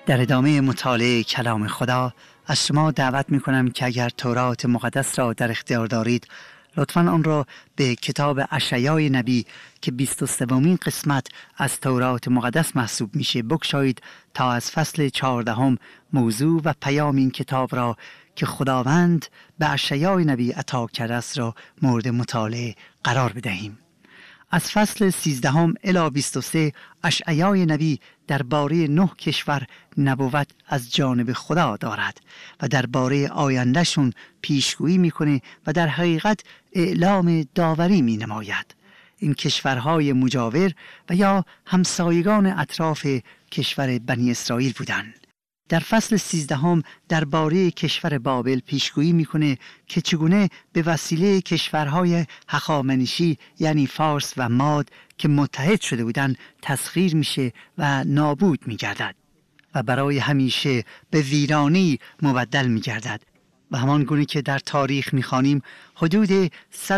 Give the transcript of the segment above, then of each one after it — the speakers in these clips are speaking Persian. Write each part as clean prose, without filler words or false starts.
در ادامه مطالعه کلام خدا از شما دعوت می کنم که اگر تورات مقدس را در اختیار دارید لطفاً آن را به کتاب اشعیای نبی که 23مین قسمت از تورات مقدس محسوب میشه بگشایید تا از فصل 14 موضوع و پیام این کتاب را که خداوند به اشعیای نبی عطا کرده است را مورد مطالعه قرار بدهیم. از فصل 13 الی 23 اشعیای نبی درباره 9 کشور نبوت از جانب خدا دارد و درباره آیندهشون پیشگویی میکنه و در حقیقت اعلام داوری مینماید. این کشورهای مجاور و یا همسایگان اطراف کشور بنی اسرائیل بودند. در فصل 13 درباره کشور بابل پیشگویی میکنه که چگونه به وسیله کشورهای هخامنشی یعنی فارس و ماد که متحد شده بودند تسخیر میشه و نابود میگردد و برای همیشه به ویرانی مبدل میگردد. و همان گونه که در تاریخ میخوانیم حدود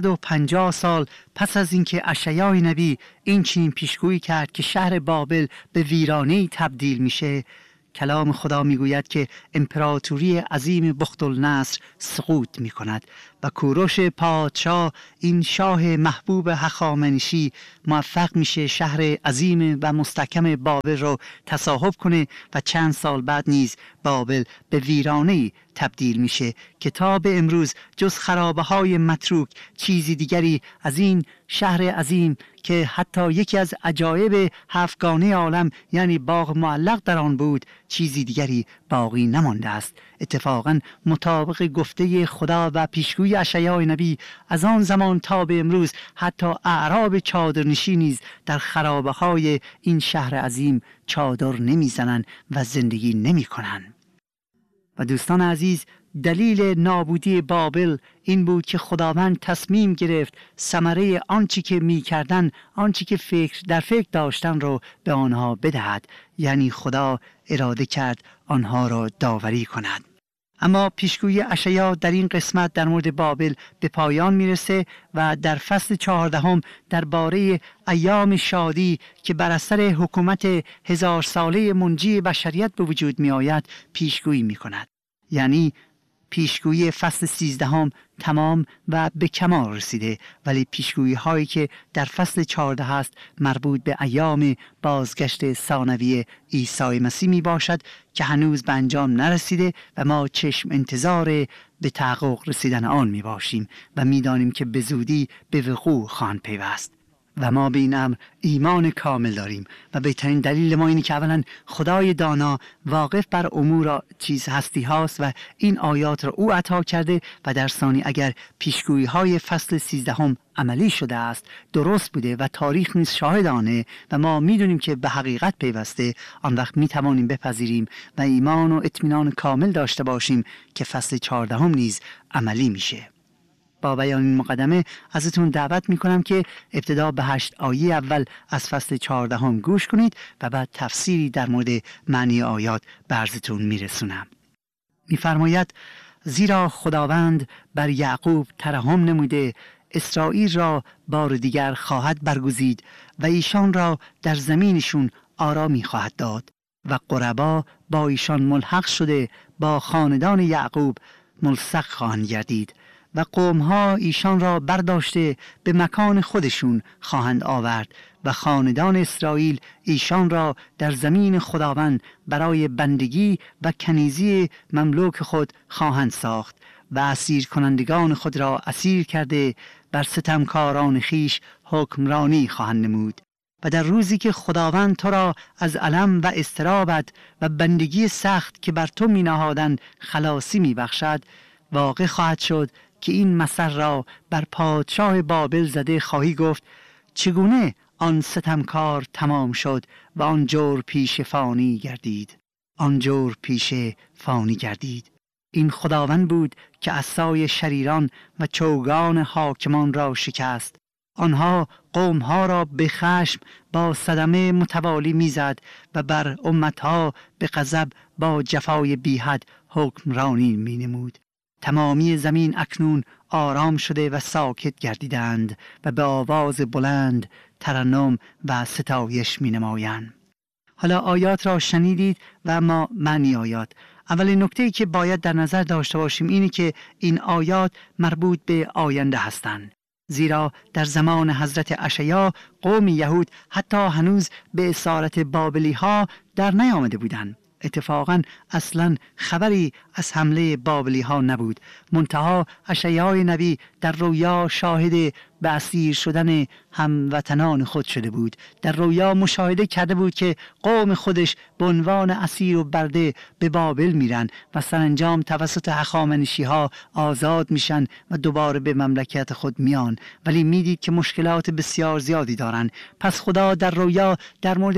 150 سال پس از اینکه اشعیای نبی این چنین پیشگویی کرد که شهر بابل به ویرانی تبدیل میشه، کلام خدا میگوید که امپراتوری عظیم بختالنصر سقوط میکند و کوروش پادشاه این شاه محبوب هخامنشی موفق میشه شهر عظیم و مستحکم بابل رو تصاحب کنه و چند سال بعد نیز بابل به ویرانه تبدیل میشه که تا به امروز جز خرابه های متروک چیزی دیگری از این شهر عظیم که حتی یکی از عجایب هفتگانه عالم یعنی باغ معلق در آن بود چیزی دیگری باقی نمانده است. اتفاقا مطابق گفته خدا و پیشگویی اشعیای نبی از آن زمان تا به امروز حتی اعراب چادرنشین نیز در خرابه های این شهر عظیم چادر نمیزنند و زندگی نمی کنند. و دوستان عزیز، دلیل نابودی بابل این بود که خداوند تصمیم گرفت ثمره آنچه که می‌کردند، آنچه که در فکر داشتن رو به آنها بدهد، یعنی خدا اراده کرد آنها را داوری کند. اما پیشگویی اشعیا در این قسمت در مورد بابل به پایان میرسه و در فصل 14 درباره ایام شادی که بر اثر حکومت 1000 ساله منجی بشریت به وجود می آید پیشگویی می کند. یعنی پیشگویی فصل 13 تمام و به کمال رسیده، ولی پیشگویی هایی که در فصل 14 هست مربوط به ایام بازگشت ثانوی عیسی مسیح می باشد که هنوز به انجام نرسیده و ما چشم انتظار به تحقق رسیدن آن می باشیم و می دانیم که به زودی به وقوع خواهند پیوست. و ما به این امر ایمان کامل داریم و بهترین دلیل ما اینه که اولا خدای دانا واقف بر امور چیز هستی هاست و این آیات را او عطا کرده و در ثانی اگر پیشگویی های فصل 13 عملی شده است، درست بوده و تاریخ نیز شاهد آنه و ما میدونیم که به حقیقت پیوسته، آن وقت میتوانیم بپذیریم و ایمان و اطمینان کامل داشته باشیم که فصل 14 نیز عملی میشه. با بیان این مقدمه ازتون دعوت میکنم که ابتدا به 8 آیه اول از فصل 14 گوش کنید و بعد تفسیری در مورد معنی آیات به عرضتون میرسونم. میفرماید زیرا خداوند بر یعقوب ترحم نموده، اسرائیل را بار دیگر خواهد برگزید و ایشان را در زمینشون آرامی خواهد داد و غربا با ایشان ملحق شده با خاندان یعقوب ملصق خواهند گردید و قومها ایشان را برداشته به مکان خودشون خواهند آورد و خاندان اسرائیل ایشان را در زمین خداوند برای بندگی و کنیزی مملوک خود خواهند ساخت و اسیر کنندگان خود را اسیر کرده بر ستمکاران خیش حکمرانی خواهند نمود. و در روزی که خداوند تو را از الم و اضطرابت و بندگی سخت که بر تو می نهادند خلاصی می بخشد، واقع خواهد شد که این مثل را بر پادشاه بابل زده خواهی گفت چگونه آن ستمکار تمام شد و آن جور پیش فانی گردید. آن جور پیش فانی گردید. این خداوند بود که عصای شریران و چوگان حاکمان را شکست. آنها قومها را به خشم با صدمه متوالی میزد و بر امتها به غضب با جفای بیحد حکمرانی می نمود. تمامی زمین اکنون آرام شده و ساکت گردیدند و به آواز بلند ترنم و ستایش می نمایند. حالا آیات را شنیدید و اما معنی آیات. اولین نکته‌ای که باید در نظر داشته باشیم اینه که این آیات مربوط به آینده هستند. زیرا در زمان حضرت اشعیا قوم یهود حتی هنوز به اسارت بابلی ها در نیامده بودند. اتفاقا اصلا خبری از حمله بابلی ها نبود. منتها اشعیای نبی در رویا شاهد به اسیر شدن هموطنان خود شده بود. در رویا مشاهده کرده بود که قوم خودش به عنوان اسیر و برده به بابل میرن و سرانجام توسط هخامنشی ها آزاد میشن و دوباره به مملکت خود میان، ولی میدید که مشکلات بسیار زیادی دارن. پس خدا در رویا در مورد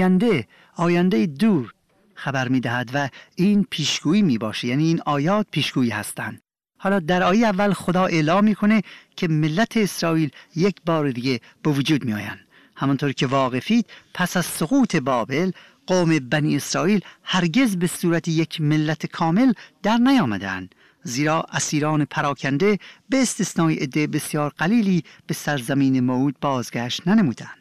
آینده دور خبر میدهد و این پیشگویی میباشه، یعنی این آیات پیشگویی هستند. حالا در آیه اول خدا اعلام میکنه که ملت اسرائیل یک بار دیگه به وجود میآیند. همانطور که واقفید پس از سقوط بابل قوم بنی اسرائیل هرگز به صورت یک ملت کامل در نیامدند، زیرا اسیران پراکنده به استثنای عده بسیار قلیلی به سرزمین موعود بازگشت ننمودند.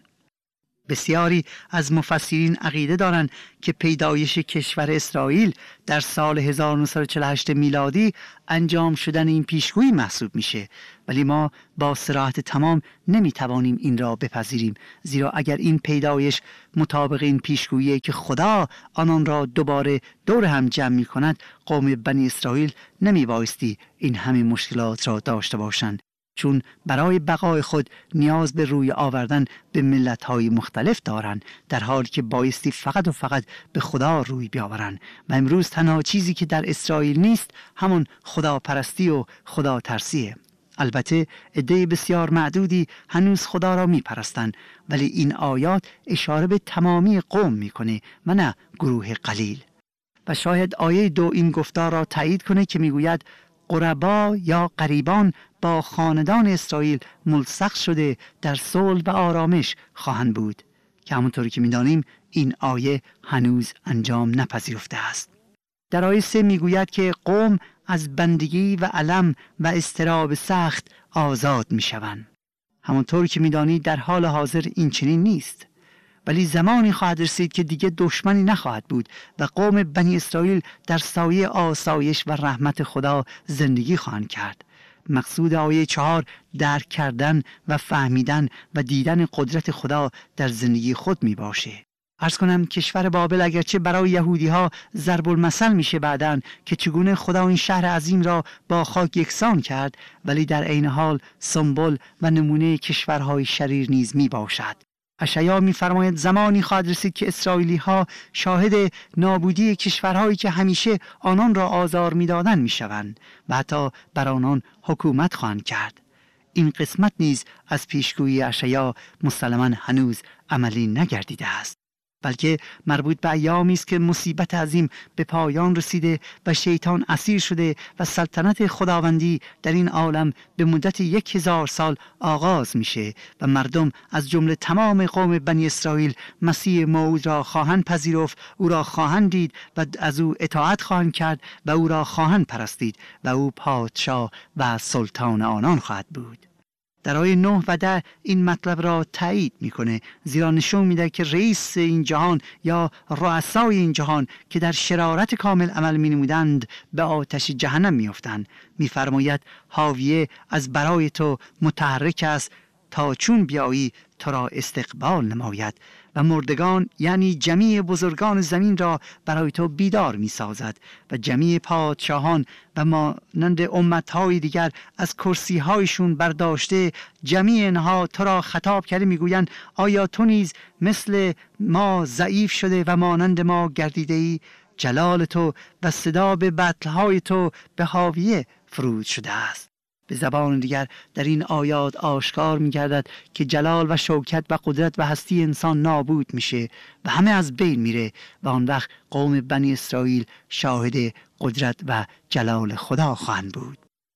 بسیاری از مفسرین عقیده دارند که پیدایش کشور اسرائیل در سال 1948 میلادی انجام شدن این پیشگویی محسوب میشه، ولی ما با صراحت تمام نمیتوانیم این را بپذیریم، زیرا اگر این پیدایش مطابق این پیشگویی که خدا آنان را دوباره دور هم جمع میکند، قوم بنی اسرائیل نمیبایستی این همه مشکلات را داشته باشند، چون برای بقای خود نیاز به روی آوردن به ملت‌های مختلف دارند، در حالی که بایستی فقط و فقط به خدا روی بیاورند. و امروز تنها چیزی که در اسرائیل نیست همون خداپرستی و خدا ترسیه. البته عده بسیار معدودی هنوز خدا را میپرستند، ولی این آیات اشاره به تمامی قوم میکنه و نه گروه قلیل. و شاید آیه 2 این گفتار را تایید کنه که میگوید غربا یا غریبان با خاندان اسرائیل ملصق شده در صلح و آرامش خواهند بود، که همونطوری که می‌دانیم این آیه هنوز انجام نپذیرفته است. در آیه 3 میگوید که قوم از بندگی و الم و اضطراب سخت آزاد میشوند. همونطوری که می‌دانید در حال حاضر این چنین نیست، ولی زمانی خواهد رسید که دیگه دشمنی نخواهد بود و قوم بنی اسرائیل در سایه آسایش و رحمت خدا زندگی خواهند کرد. مقصود آیه 4 درک کردن و فهمیدن و دیدن قدرت خدا در زندگی خود می باشه. عرض کنم کشور بابل اگرچه برای یهودی ها ضرب المثل میشه بعدن که چگونه خدا این شهر عظیم را با خاک یکسان کرد، ولی در عین حال سمبل و نمونه کشورهای شریر نیز می باشد. اشعیا می‌فرماید زمانی خواهد رسید که اسرائیلی ها شاهد نابودی کشورهایی که همیشه آنان را آزار می‌دادند می‌شوند و حتی بر آنان حکومت خواهند کرد. این قسمت نیز از پیشگویی اشعیا مسلماً هنوز عملی نگردیده است، بلکه مربوط به ایامی است که مصیبت عظیم به پایان رسیده و شیطان اسیر شده و سلطنت خداوندی در این عالم به مدت 1000 سال آغاز میشه و مردم از جمله تمام قوم بنی اسرائیل مسیح موعود را خواهند پذیرفت، او را خواهند دید و از او اطاعت خواهند کرد و او را خواهند پرستید و او پادشاه و سلطان آنان خواهد بود. در آیه 9 و 10 این مطلب را تایید میکنه، زیرا نشون میده که رئیس این جهان یا رؤسای این جهان که در شرارت کامل عمل مینمودند به آتش جهنم میافتند. میفرماید حاویه از برای تو متحرک است تا چون بیایی تو را استقبال نماید و مردگان یعنی جمیع بزرگان زمین را برای تو بیدار می سازد و جمیع پادشاهان و مانند امتهای دیگر از کرسی هایشون برداشته جمیع انها تو را خطاب کرده میگویند آیا تو نیز مثل ما ضعیف شده و مانند ما گردیده ای؟ جلال تو و صدا به بطلهای تو به حاویه فرود شده است. به زبان دیگر در این آیات آشکار می‌گردد که جلال و شوکت و قدرت و هستی انسان نابود میشه و همه از بین میره و آن وقت قوم بنی اسرائیل شاهد قدرت و جلال خدا خواهند بود.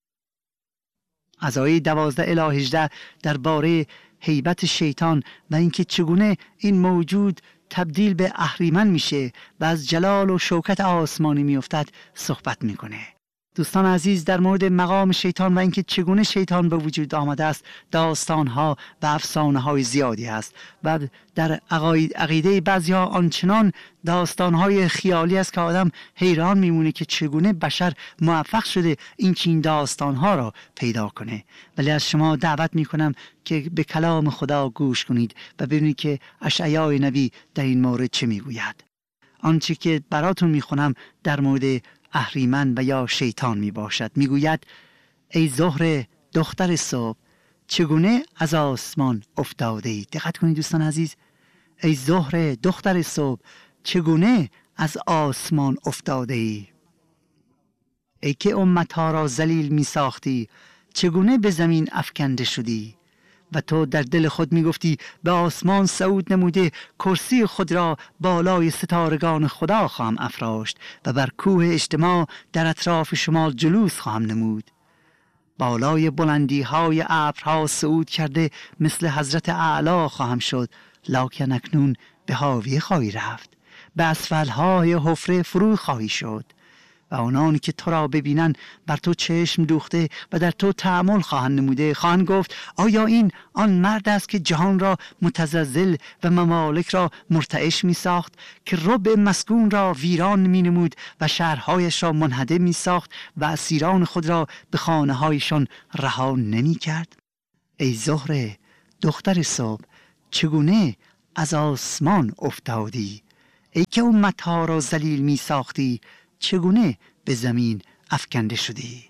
از آیه 12 الی 18 درباره هیبت شیطان و اینکه چگونه این موجود تبدیل به اهریمن میشه و از جلال و شوکت آسمانی میافتد صحبت میکنه. دوستان عزیز، در مورد مقام شیطان و اینکه چگونه شیطان به وجود آمده است داستان‌ها و افسانه‌های زیادی است و در عقیده بعضی‌ها آنچنان داستان‌های خیالی است که آدم حیران میمونه که چگونه بشر موفق شده این داستان‌ها را پیدا کنه. ولی از شما دعوت می‌کنم که به کلام خدا گوش کنید و ببینید که اشعیا نبی در این مورد چه میگوید. آنچه که براتون میخونم در مورد اهریمن و یا شیطان می باشد. می گوید ای زهره دختر صبح چگونه از آسمان افتاده ای. دقت کنید دوستان عزیز، ای زهره دختر صبح چگونه از آسمان افتاده ای. ای که امتها را ذلیل می ساختی چگونه به زمین افکنده شدی. و تو در دل خود می گفتی به آسمان صعود نموده کرسی خود را بالای ستارگان خدا خواهم افراشت و بر کوه اجتماع در اطراف شمال جلوس خواهم نمود. بالای بلندی های ابرها صعود کرده مثل حضرت اعلی خواهم شد، لکن اکنون به هاویه خواهی رفت، به اسفل های حفره فرو خواهی شد و آنانی که تو را ببینن بر تو چشم دوخته و در تو تأمل خواهند نموده خواهند گفت آیا این آن مرد است که جهان را متزلزل و ممالک را مرتعش می ساخت، که ربع مسکون را ویران می نمود و شهرهایش را منهدم می ساخت و اسیران خود را به خانه هایشان رها نمی کرد؟ ای زهره دختر صبح چگونه از آسمان افتادی. ای که امتها را ذلیل می ساختی چگونه به زمین افکنده شدی.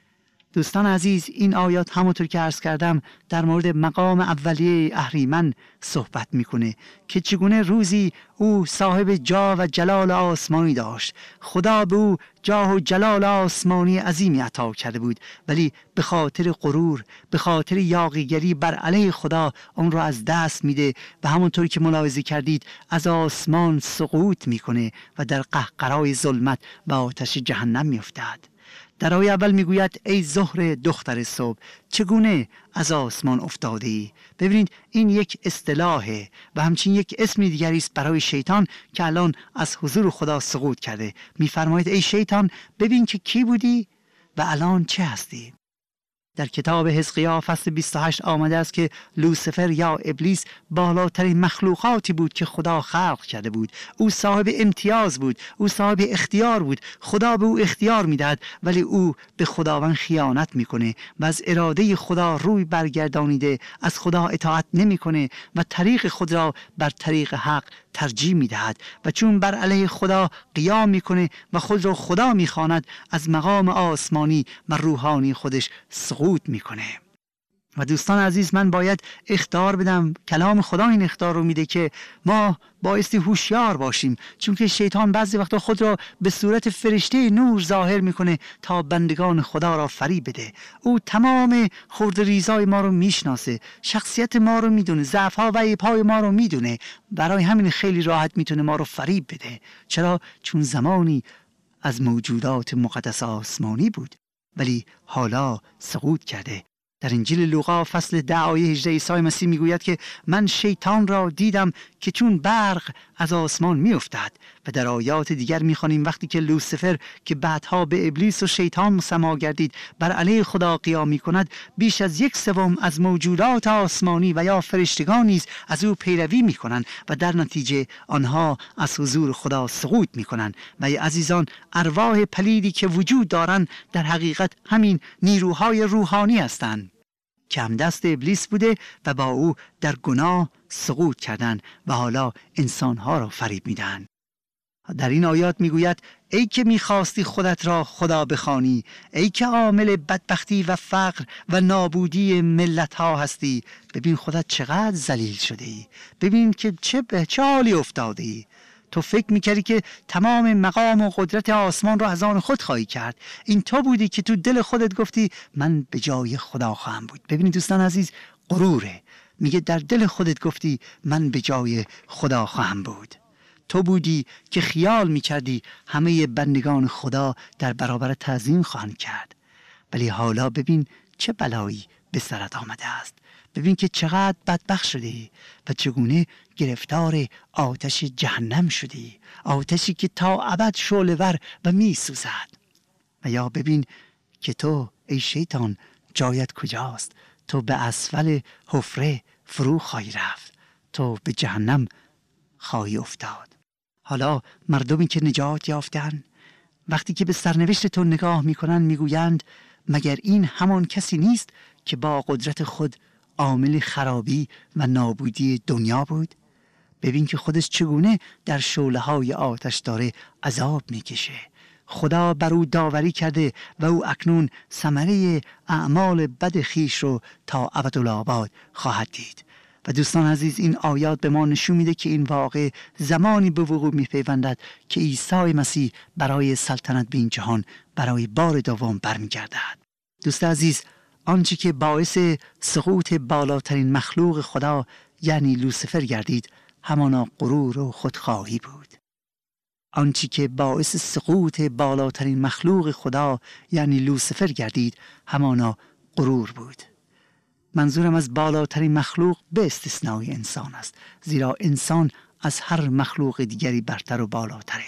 دوستان عزیز، این آیات همونطور که عرض کردم در مورد مقام اولیه اهریمن صحبت میکنه که چگونه روزی او صاحب جاه و جلال آسمانی داشت. خدا به او جاه و جلال آسمانی عظیمی عطا کرده بود، ولی به خاطر غرور، به خاطر یاغیگری بر علیه خدا اون را از دست میده و همونطور که ملاحظه کردید از آسمان سقوط میکنه و در قهقرای ظلمت و آتش جهنم میافتد. در آیه اول میگوید ای زهره دختر صبح چگونه از آسمان افتاده ای. ببینید این یک اصطلاحه و همچنین یک اسم دیگری است برای شیطان که الان از حضور خدا سقوط کرده. میفرماید ای شیطان ببین که کی بودی و الان چه هستی. در کتاب حزقیال فصل 28 آمده است که لوسیفر یا ابلیس بالاترین مخلوقاتی بود که خدا خلق کرده بود. او صاحب امتیاز بود، او صاحب اختیار بود. خدا به او اختیار میدهد ولی او به خداوند خیانت میکنه و از اراده خدا روی برگردانیده، از خدا اطاعت نمیکنه و طریق خود را بر طریق حق ترجیح میدهد و چون بر علیه خدا قیام میکنه و خود را خدا میخواند از مقام آسمانی و روحانی خودش سقوط میکنه. و دوستان عزیز، من باید اخطار بدم، کلام خدا این اخطار رو میده که ما بایستی هوشیار باشیم، چون که شیطان بعضی وقتا خود را به صورت فرشته نور ظاهر میکنه تا بندگان خدا را فریب بده. او تمام خرد ریزای ما رو میشناسه، شخصیت ما رو میدونه، ضعف‌ها و عیب‌های ما رو میدونه، برای همین خیلی راحت میتونه ما رو فریب بده. چرا؟ چون زمانی از موجودات مقدس آسمانی بود ولی حالا سقوط کرده. در انجیل لوقا فصل 10 آیه 18 عیسی مسیح میگوید که من شیطان را دیدم که چون برق از آسمان میافتد. و در آیات دیگر میخوانیم وقتی که لوسیفر که بعدها به ابلیس و شیطان مسما گردید بر علیه خدا قیام میکند، بیش از 1/3 از موجودات آسمانی و یا فرشتگان نیز از او پیروی میکنند و در نتیجه آنها از حضور خدا سقوط میکنند. و ای عزیزان، ارواح پلیدی که وجود دارند در حقیقت همین نیروهای روحانی هستند که هم دست ابلیس بوده و با او در گناه سقوط کردن و حالا انسانها را فریب میدن. در این آیات میگوید ای که میخواستی خودت را خدا بخوانی، ای که عامل بدبختی و فقر و نابودی ملت ها هستی، ببین خودت چقدر ذلیل شده ای، ببین که چه حالی افتاده ای. تو فکر میکردی که تمام مقام و قدرت آسمان رو از آن خود خواهی کرد. این تو بودی که تو دل خودت گفتی من به جای خدا خواهم بود. ببینید دوستان عزیز، غروره. میگه در دل خودت گفتی من به جای خدا خواهم بود. تو بودی که خیال میکردی همه بندگان خدا در برابر تعظیم خواهند کرد، ولی حالا ببین چه بلایی به سرت آمده است. ببین که چقدر بدبخت شدی و چگونه گرفتار آتش جهنم شدی، آتشی که تا ابد شعله‌ور و می سوزد. و یا ببین که تو ای شیطان جایت کجاست، تو به اسفل حفره فرو خواهی رفت، تو به جهنم خواهی افتاد. حالا مردمی که نجات یافتند وقتی که به سرنوشت تو نگاه میکنند میگویند مگر این همان کسی نیست که با قدرت خود عامل خرابی و نابودی دنیا بود؟ ببین که خودش چگونه در شعله‌های آتش داره عذاب میکشه. خدا بر او داوری کرده و او اکنون ثمره اعمال بد خیش رو تا ابدالآباد خواهد دید. و دوستان عزیز، این آیات به ما نشون میده که این واقع زمانی به وقوع میپیوندد که عیسی مسیح برای سلطنت به این جهان برای بار دوم برمیگردد. دوست عزیز، آنچه که باعث سقوط بالاترین مخلوق خدا یعنی لوسیفر گردید همانا غرور و خودخواهی بود. آنچه که باعث سقوط بالاترین مخلوق خدا یعنی لوسیفر گردید همانا غرور بود. منظورم از بالاترین مخلوق به استثنای انسان است، زیرا انسان از هر مخلوق دیگری برتر و بالاتره.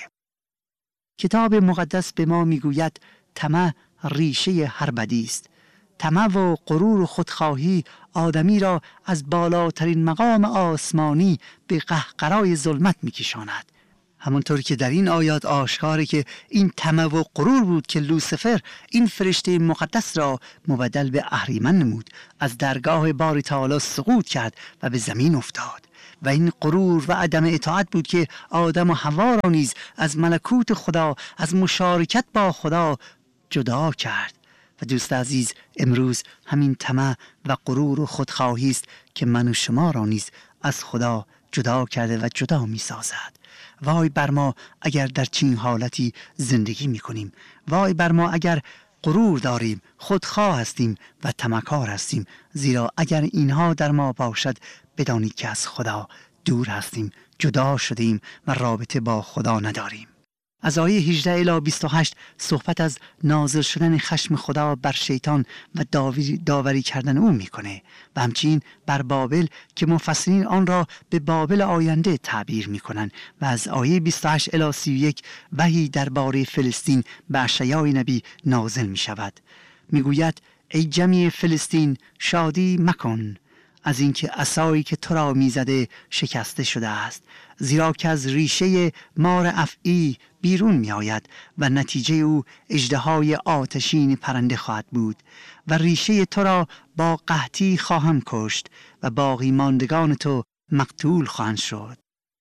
کتاب مقدس به ما میگوید طمع ریشه هر بدی است. طمع و غرور و خودخواهی آدمی را از بالاترین مقام آسمانی به قهقرای ظلمت میکشاند. همونطور که در این آیات آشکاره که این طمع و غرور بود که لوسیفر این فرشته مقدس را مبدل به اهریمن نمود، از درگاه باری تعالی سقوط کرد و به زمین افتاد. و این غرور و عدم اطاعت بود که آدم و حوا را نیز از ملکوت خدا، از مشارکت با خدا جدا کرد. و دوست عزیز، امروز همین طمع و غرور و خودخواهی است که من و شما را نیز از خدا جدا کرده و جدا می سازد. وای بر ما اگر در چنین حالتی زندگی می کنیم. وای بر ما اگر غرور داریم، خودخواه هستیم و طمعکار هستیم، زیرا اگر اینها در ما باشد بدانید که از خدا دور هستیم، جدا شدیم و رابطه با خدا نداریم. از آیه 18 الی 28 صحبت از نازل شدن خشم خدا بر شیطان و داوری کردن او میکنه و همچنین بر بابل که مفسرین آن را به بابل آینده تعبیر میکنن. و از آیه 28 الی 31 وحی درباره فلسطین به اشعیای نبی نازل میشود. میگوید ای جمعی فلسطین شادی مکن از اینکه عصایی که تو را میزده شکسته شده است، زیرا که از ریشه مار افعی بیرون می آید و نتیجه او اژدهای آتشین پرنده خواهد بود و ریشه تو را با قحطی خواهم کشت و باقی ماندگان تو مقتول خواهند شد.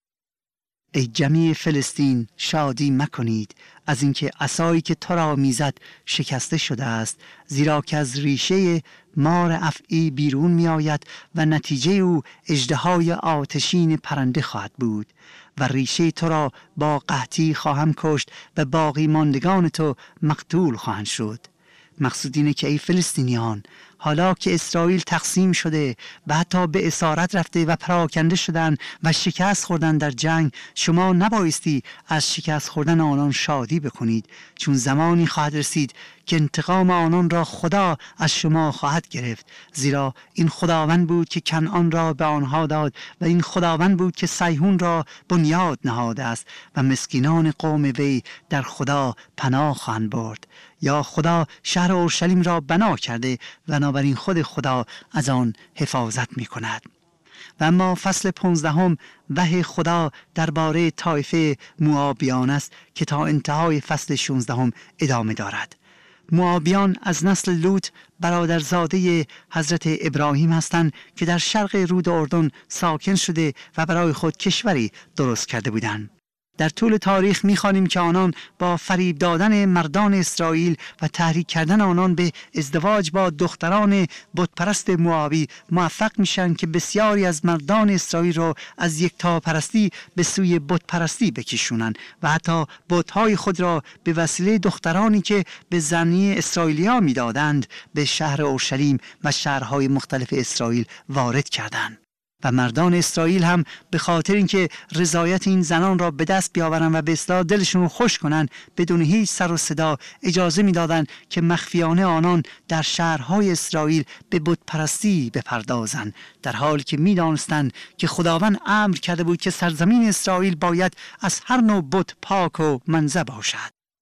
ای جمعی فلسطین شادی مکنید از اینکه عصایی که تو را میزد شکسته شده است، زیرا که از ریشه مار افعی بیرون می آید و نتیجه او اژدهای آتشین پرنده خواهد بود و ریشه تو را با قحطی خواهم کشت و باقی ماندگان تو مقتول خواهند شد. مقصود اینه که ای فلسطینیان، حالا که اسرائیل تقسیم شده و حتی به اسارت رفته و پراکنده شدن و شکست خوردن در جنگ، شما نبایستی از شکست خوردن آنان شادی بکنید، چون زمانی خواهد رسید که انتقام آنان را خدا از شما خواهد گرفت، زیرا این خداوند بود که کنعان را به آنها داد و این خداوند بود که صیهون را بنیاد نهاده است و مسکینان قوم وی در خدا پناه خواهند برد. یا خدا شهر اورشلیم را بنا کرده و بنابراین خود خدا از آن حفاظت می کند. و اما فصل 15 وحی خدا درباره طایفه موآبیان است که تا انتهای فصل 16 ادامه دارد. موآبیان از نسل لوط برادرزاده حضرت ابراهیم هستند که در شرق رود اردن ساکن شده و برای خود کشوری درست کرده بودند. در طول تاریخ می‌خوانیم که آنان با فریب دادن مردان اسرائیل و تحریک کردن آنان به ازدواج با دختران بتپرست موآبی موفق میشن که بسیاری از مردان اسرائیل را از یکتاپرستی به سوی بتپرستی بکشونن و حتی بت‌های خود را به وسیله دخترانی که به زنی اسرائیلیا میدادند به شهر اورشلیم و شهرهای مختلف اسرائیل وارد کردند. و مردان اسرائیل هم به خاطر اینکه رضایت این زنان را به دست بیاورن و به اصطلاح دلشون رو خوش کنن، بدون هیچ سر و صدا اجازه میدادند که مخفیانه آنان در شهرهای اسرائیل به بت پرستی بپردازند، در حالی که میدانستند که خداوند امر کرده بود که سرزمین اسرائیل باید از هر نوع بت پاک و منزه باشد.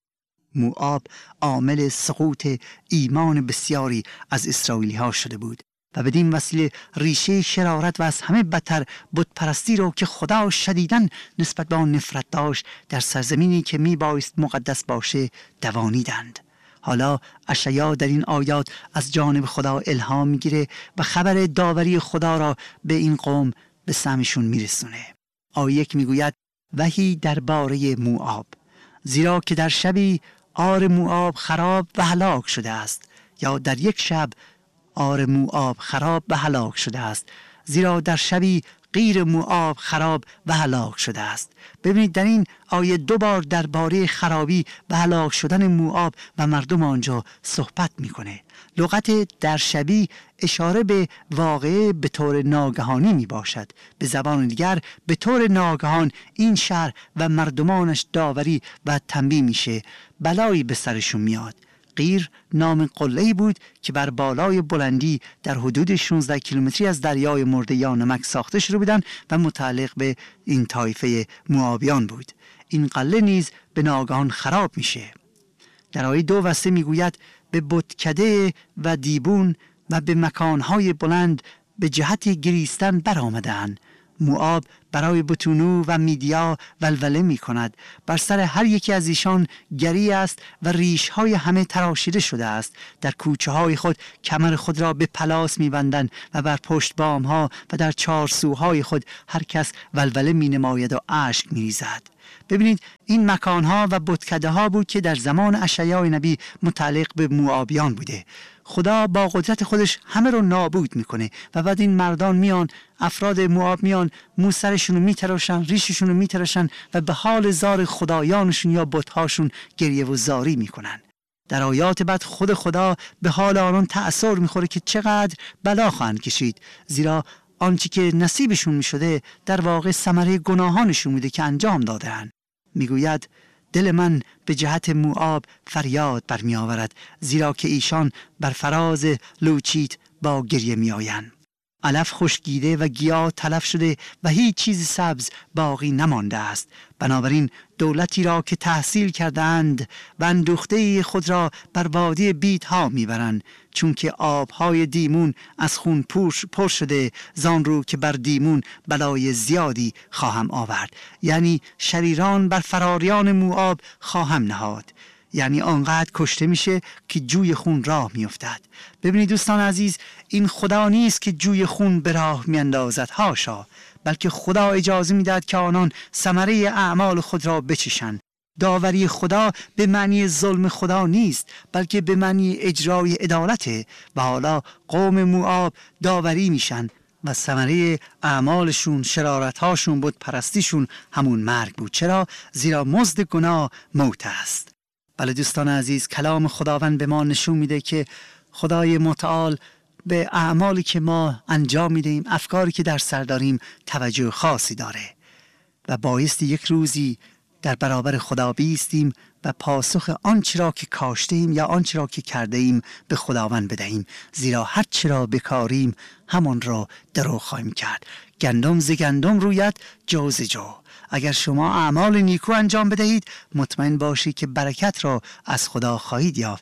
موآب عامل سقوط ایمان بسیاری از اسرائیلی ها شده بود و بدین وسیله ریشه شرارت و از همه بدتر بتپرستی رو که خدا شدیداً نسبت به آن نفرت داشت در سرزمینی که می بایست مقدس باشه دوانیدند. حالا اشعیا در این آیات از جانب خدا الهام میگیره و خبر داوری خدا را به این قوم به سمعشون میرسونه. آیه 1 میگوید وحی درباره موآب، زیرا که در شبی عار موآب خراب و هلاک شده است، یا در یک شب عار موآب خراب و هلاک شده است، زیرا در شبی غیر موآب خراب و هلاک شده است. ببینید در این آیه 2 بار درباره خرابی و هلاک شدن موآب و مردم آنجا صحبت میکنه. لغت در شبی اشاره به واقعه به طور ناگهانی می باشد. به زبان دیگر به طور ناگهان این شهر و مردمانش داوری و تنبیه میشه، بلایی به سرشون میاد. قیر نام قله‌ای بود که بر بالای بلندی در حدود 16 کیلومتری از دریای مرده یا نمک ساخته شده بودند و متعلق به این طایفه موآبیان بود. این قلعه نیز به ناگهان خراب میشه. در آیه 2 و 3 میگوید به بتکده و دیبون و به مکانهای بلند به جهت گریستن برآمدند. موآب برای بتونو و میدیا ولوله می کند. بر سر هر یکی از ایشان گری است و ریش‌های همه تراشیده شده است. در کوچه های خود کمر خود را به پلاس می بندند و بر پشت بام‌ها و در چارسوهای خود هر کس ولوله می نماید و اشک می ریزد. ببینید این مکانها و بتکده ها بود که در زمان اشعیا نبی متعلق به موآبیان بوده. خدا با قدرت خودش همه رو نابود میکنه و بعد این مردان میان، افراد موآب میان، موسرشون رو میتراشن، ریششون رو میتراشن و به حال زار خدایانشون یا بتهاشون گریه و زاری میکنن. در آیات بعد خود خدا به حال آنان تأثیر میخوره که چقدر بلا خواهند کشید، زیرا آنچه که نصیبشون میشده در واقع ثمره گناهانشون بوده که انجام دادن. میگوید دل من به جهت موآب فریاد برمی آورد، زیرا که ایشان بر فراز لوچیت با گریه می آیند. علف خشکیده و گیاه تلف شده و هیچ چیز سبز باقی نمانده است. بنابراین دولتی را که تحصیل کردند و اندوخته خود را بر وادی بیت ها میبرند، چون که آبهای دیمون از خون پر شده، زان رو که بر دیمون بلای زیادی خواهم آورد. یعنی شریران بر فراریان موآب خواهم نهاد. یعنی آنقدر کشته میشه که جوی خون راه میافتد. ببینید دوستان عزیز، این خدا نیست که جوی خون به راه میاندازد، هاشا، بلکه خدا اجازه میدهد که آنان ثمره اعمال خود را بچشند. داوری خدا به معنی ظلم خدا نیست، بلکه به معنی اجرای عدالته و حالا قوم موآب داوری میشن و ثمره اعمالشون، شرارتهاشون، بت پرستیشون همون مرگ بود. چرا؟ زیرا مزد گناه موت است. بله دوستان عزیز، کلام خداوند به ما نشون میده که خدای متعال به اعمالی که ما انجام میدیم، افکاری که در سر داریم توجه خاصی داره و بایستی یک روزی در برابر خدا بیستیم و پاسخ آنچه را که کاشتیم یا آنچه را که کرده ایم به خداوند بدهیم، زیرا هر چه را بکاریم همان را درو خواهیم کرد. گندم ز گندم روید، جو ز جو. اگر شما اعمال نیکو انجام بدهید مطمئن باشید که برکت را از خدا خواهید یافت،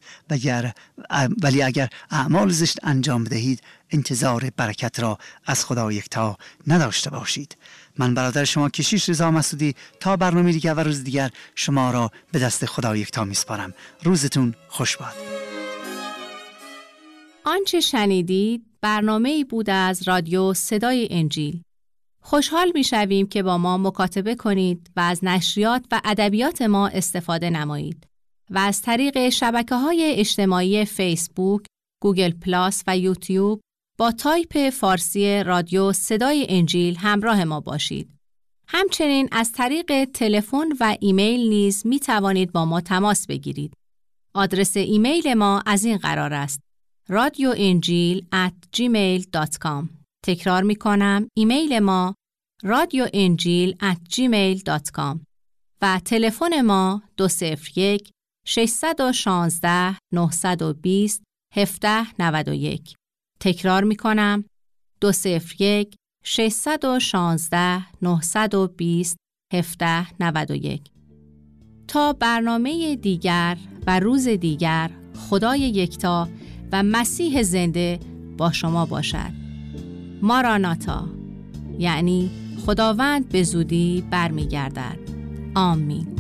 ولی اگر اعمال زشت انجام بدهید انتظار برکت را از خدا یکتا نداشته باشید. من برادر شما کشیش رضا مسعودی تا برنامه دیگر و روز دیگر شما را به دست خدا یکتا میسپارم. روزتون خوش باد. آنچه شنیدید برنامه‌ای بود از رادیو صدای انجیل. خوشحال می‌شویم که با ما مکاتبه کنید و از نشریات و ادبیات ما استفاده نمایید و از طریق شبکه‌های اجتماعی فیسبوک، گوگل پلاس و یوتیوب با تایپ فارسی رادیو صدای انجیل همراه ما باشید. همچنین از طریق تلفن و ایمیل نیز می توانید با ما تماس بگیرید. آدرس ایمیل ما از این قرار است: radioinjil@gmail.com. تکرار می کنم، ایمیل ما radioinjil@gmail.com و تلفن ما 201 616 920 1791. تکرار می کنم، 201 616 920 1791. تا برنامه دیگر و روز دیگر خدای یکتا و مسیح زنده با شما باشد. ماراناتا، یعنی خداوند به زودی برمیگردد. آمین.